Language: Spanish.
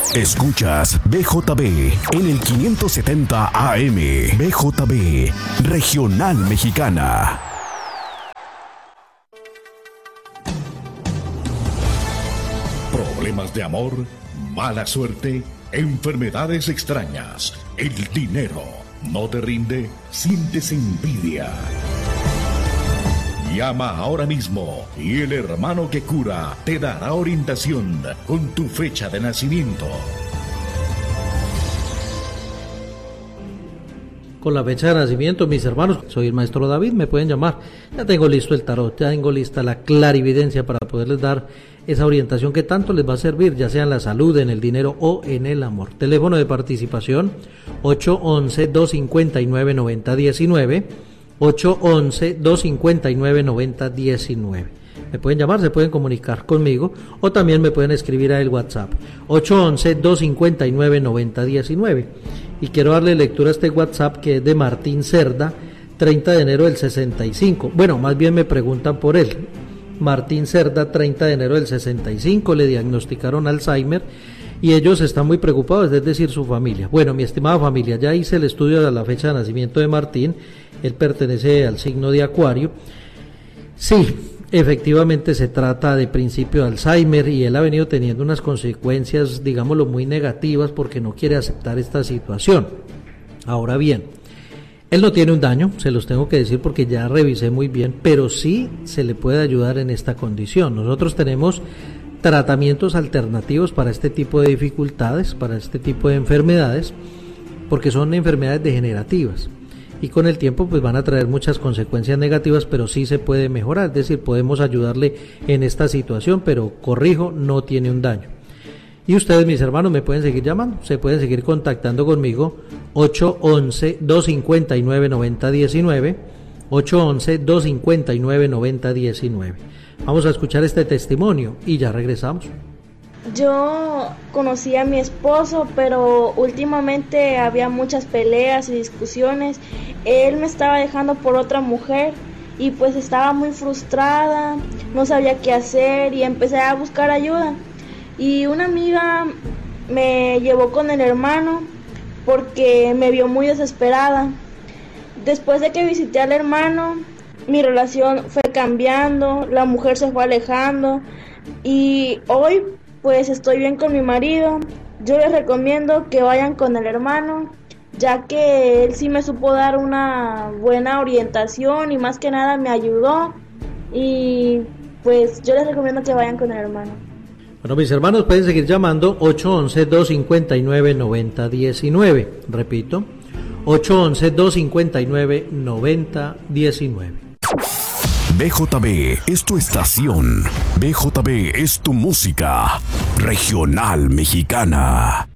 Escuchas BJB en el 570 AM. BJB, Regional Mexicana. Problemas de amor, mala suerte, enfermedades extrañas, el dinero no te rinde, sientes envidia. Llama ahora mismo y el hermano que cura te dará orientación con tu fecha de nacimiento. Con la fecha de nacimiento, mis hermanos, soy el maestro David, me pueden llamar. Ya tengo listo el tarot, ya tengo lista la clarividencia para poderles dar esa orientación que tanto les va a servir, ya sea en la salud, en el dinero o en el amor. Teléfono de participación 811-259-9019, 811-259-9019. Me pueden llamar, se pueden comunicar conmigo o también me pueden escribir a el WhatsApp 811-259-9019. Y quiero darle lectura a este WhatsApp que es de Martín Cerda, 30 de enero del 65. Bueno, más bien me preguntan por él. Martín Cerda, 30 de enero del 65, le diagnosticaron Alzheimer y ellos están muy preocupados, es decir, su familia. Bueno, mi estimada familia, ya hice el estudio de la fecha de nacimiento de Martín, él pertenece al signo de Acuario. Sí, efectivamente se trata de principio de Alzheimer y él ha venido teniendo unas consecuencias, digámoslo, muy negativas porque no quiere aceptar esta situación. Ahora bien, él no tiene un daño, se los tengo que decir porque ya revisé muy bien, pero sí se le puede ayudar en esta condición. Nosotros tenemos tratamientos alternativos para este tipo de dificultades, para este tipo de enfermedades, porque son enfermedades degenerativas. Y con el tiempo pues van a traer muchas consecuencias negativas, pero sí se puede mejorar, es decir, podemos ayudarle en esta situación, pero corrijo, no tiene un daño. Y ustedes, mis hermanos, me pueden seguir llamando, se pueden seguir contactando conmigo, 811-259-9019, 811-259-9019. Vamos a escuchar este testimonio y ya regresamos. Yo conocí a mi esposo, pero últimamente había muchas peleas y discusiones. Él me estaba dejando por otra mujer y pues estaba muy frustrada, no sabía qué hacer y empecé a buscar ayuda. Y una amiga me llevó con el hermano porque me vio muy desesperada. Después de que visité al hermano, mi relación fue cambiando, la mujer se fue alejando y hoy pues estoy bien con mi marido. Yo les recomiendo que vayan con el hermano, ya que él sí me supo dar una buena orientación y más que nada me ayudó. Y pues yo les recomiendo que vayan con el hermano. Bueno, mis hermanos, pueden seguir llamando 811-259-9019. Repito, 811-259-9019. BJB es tu estación. BJB es tu música. Regional Mexicana.